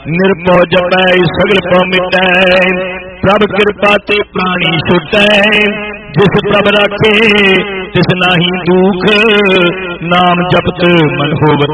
निरभौ जपै सगल पौ मिटै। प्रभ कृपा ते प्राणी छुटै, जिस प्रभ राखे तिस नाही दुख। नाम जपत मन होवत